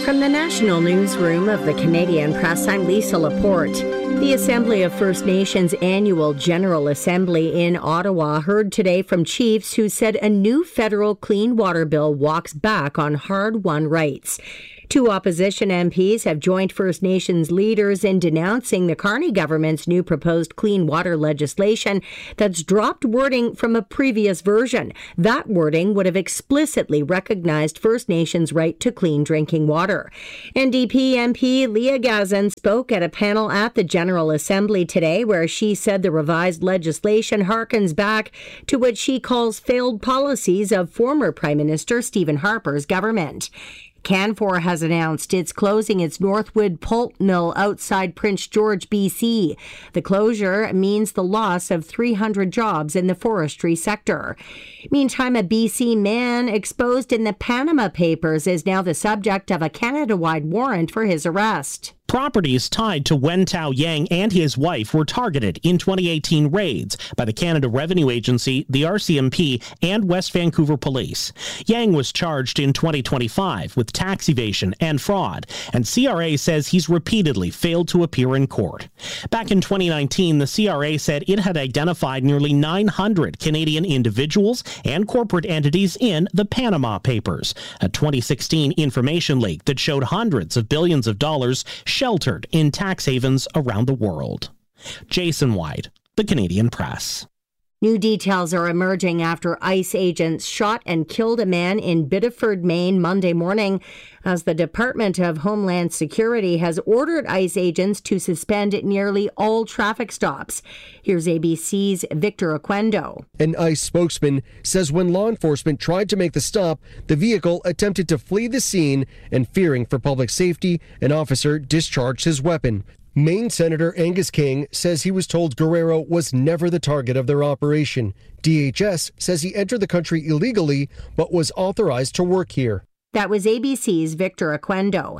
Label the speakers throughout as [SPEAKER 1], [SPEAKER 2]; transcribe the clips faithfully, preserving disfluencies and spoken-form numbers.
[SPEAKER 1] From the National Newsroom of the Canadian Press, I'm Lisa Laporte. The Assembly of First Nations annual General Assembly in Ottawa heard today from chiefs who said a new federal clean water bill walks back on hard-won rights. Two opposition M Ps have joined First Nations leaders in denouncing the Carney government's new proposed clean water legislation that's dropped wording from a previous version. That wording would have explicitly recognized First Nations' right to clean drinking water. N D P M P Leah Gazan spoke at a panel at the General Assembly today where she said the revised legislation harkens back to what she calls failed policies of former Prime Minister Stephen Harper's government. Canfor has announced it's closing its Northwood pulp mill outside Prince George, B C. The closure means the loss of three hundred jobs in the forestry sector. Meantime, a B C man exposed in the Panama Papers is now the subject of a Canada-wide warrant for his arrest.
[SPEAKER 2] Properties tied to Wen Tao Yang and his wife were targeted in twenty eighteen raids by the Canada Revenue Agency, the R C M P, and West Vancouver Police. Yang was charged in twenty twenty-five with tax evasion and fraud, and C R A says he's repeatedly failed to appear in court. Back in twenty nineteen, the C R A said it had identified nearly nine hundred Canadian individuals and corporate entities in the Panama Papers, a twenty sixteen information leak that showed hundreds of billions of dollars sheltered in tax havens around the world. Jason White, The Canadian Press.
[SPEAKER 1] New details are emerging after ICE agents shot and killed a man in Biddeford, Maine, Monday morning, as the Department of Homeland Security has ordered ICE agents to suspend nearly all traffic stops. Here's A B C's Victor Oquendo.
[SPEAKER 3] An ICE spokesman says when law enforcement tried to make the stop, the vehicle attempted to flee the scene, and fearing for public safety, an officer discharged his weapon. Maine Senator Angus King says he was told Guerrero was never the target of their operation. D H S says he entered the country illegally but was authorized to work here.
[SPEAKER 1] That was A B C's Victor Oquendo.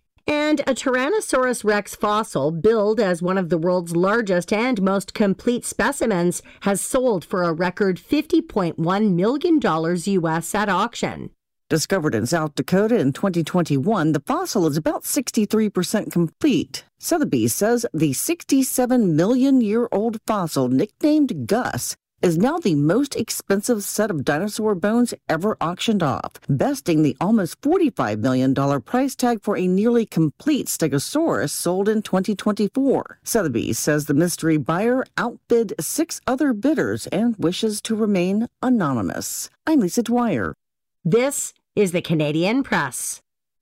[SPEAKER 1] And a Tyrannosaurus rex fossil, billed as one of the world's largest and most complete specimens, has sold for a record fifty point one million dollars U S at auction.
[SPEAKER 4] Discovered in South Dakota in twenty twenty-one, the fossil is about sixty-three percent complete. Sotheby's says the sixty-seven million year old fossil, nicknamed Gus, is now the most expensive set of dinosaur bones ever auctioned off, besting the almost forty-five million dollars price tag for a nearly complete Stegosaurus sold in twenty twenty-four. Sotheby's says the mystery buyer outbid six other bidders and wishes to remain anonymous. I'm Lisa Dwyer.
[SPEAKER 1] This is the Canadian Press.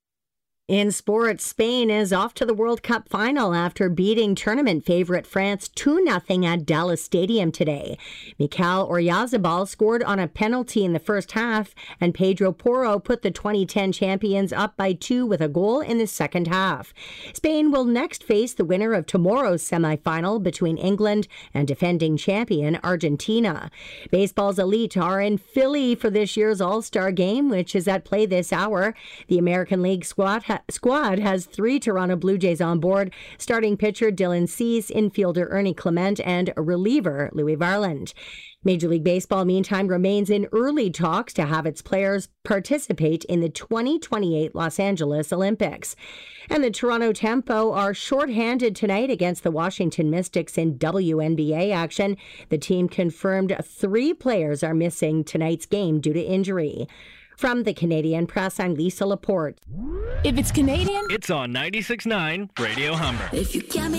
[SPEAKER 1] In sports, Spain is off to the World Cup final after beating tournament favorite France two nothing at Dallas Stadium today. Mikel Oyarzabal scored on a penalty in the first half, and Pedro Porro put the twenty ten champions up by two with a goal in the second half. Spain will next face the winner of tomorrow's semifinal between England and defending champion Argentina. Baseball's elite are in Philly for this year's All-Star Game, which is at play this hour. The American League squad has Squad has three Toronto Blue Jays on board, starting pitcher Dylan Cease, infielder Ernie Clement, and reliever Louis Varland. Major League Baseball, meantime, remains in early talks to have its players participate in the twenty twenty-eight Los Angeles Olympics. And the Toronto Tempo are shorthanded tonight against the Washington Mystics in W N B A action. The team confirmed three players are missing tonight's game due to injury. From the Canadian Press, I'm Lisa Laporte.
[SPEAKER 5] If it's Canadian,
[SPEAKER 6] it's on ninety-six point nine Radio Humber.
[SPEAKER 5] If you